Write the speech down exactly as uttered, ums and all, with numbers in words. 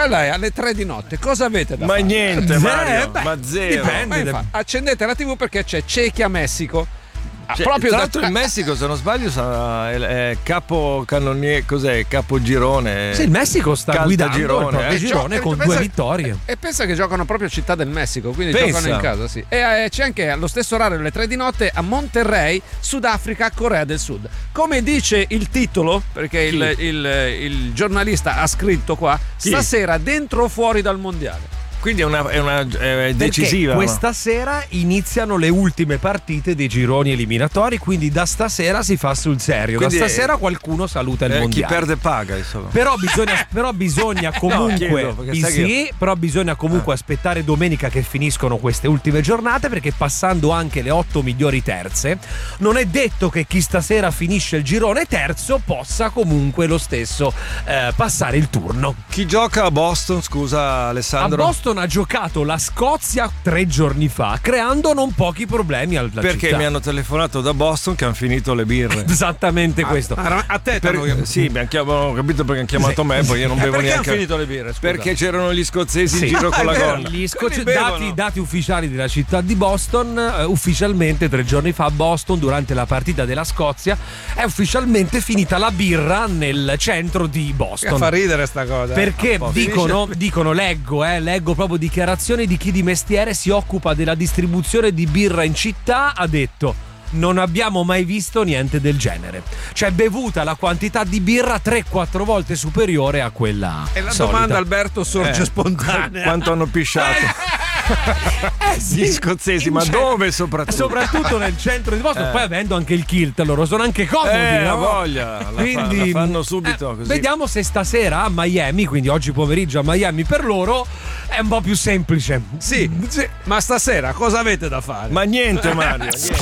quella è alle tre di notte. Cosa avete da ma fare? niente, Mario, beh, ma zero. Dipende. Ma accendete la tivù perché c'è Cechia Messico. Ah, cioè, proprio tra da... l'altro in Messico, se non sbaglio, sarà è, è capo cannoniere, cos'è? Capo girone. Sì, il Messico sta guidando girone, il proprio eh. girone E con pensa, due vittorie. E, e pensa che giocano proprio a Città del Messico, quindi Pensa. giocano in casa, sì. E eh, c'è anche allo stesso orario alle tre di notte a Monterrey, Sudafrica, Corea del Sud. Come dice il titolo, perché il, il, il giornalista ha scritto qua, Chi? stasera dentro o fuori dal mondiale. Quindi è, una, è, una, è decisiva. Perché questa sera iniziano le ultime partite dei gironi eliminatori, quindi da stasera si fa sul serio. Quindi da stasera qualcuno saluta il eh, mondiale. Chi perde paga, insomma. Però bisogna, però bisogna comunque No, chiedo, perché sai sì, che- però bisogna comunque Ah. aspettare domenica che finiscono queste ultime giornate, perché passando anche le otto migliori terze non è detto che chi stasera finisce il girone terzo possa comunque lo stesso eh, passare il turno. Chi gioca a Boston, scusa A Alessandro? Boston ha giocato la Scozia tre giorni fa, creando non pochi problemi alla Perché città. mi hanno telefonato da Boston che hanno finito le birre. Esattamente questo. A, a te Per- t'hanno- sì, mi hanno chiamato, ho capito perché hanno chiamato Sì. me, poi io non Eh, bevo perché neanche. hanno finito le birre? Scusa. Perché c'erano gli scozzesi Sì. in giro con È la vero. gonna. Gli scoce- Quelli bevono. dati, dati ufficiali della città di Boston, eh, ufficialmente tre giorni fa a Boston, durante la partita della Scozia, è ufficialmente finita la birra nel centro di Che Boston. fa ridere sta cosa. Perché Un po'. dicono, dicono leggo, eh, leggo proprio dichiarazioni di chi di mestiere si occupa della distribuzione di birra in città, ha detto: non abbiamo mai visto niente del genere. Cioè bevuta la quantità di birra tre quattro volte superiore a quella E la solita. domanda, Alberto, sorge Eh, spontanea. Quanto hanno pisciato? Eh sì, Gli scozzesi, ma in dove soprattutto? soprattutto nel centro di Boston, Eh. poi avendo anche il kilt, loro sono anche comodi, Eh, no? la voglia, la, fa- la fanno subito eh, così. Vediamo se stasera a Miami, quindi oggi pomeriggio a Miami per loro è un po' più semplice. Sì, ma stasera cosa avete da fare? Ma niente, Mario, niente.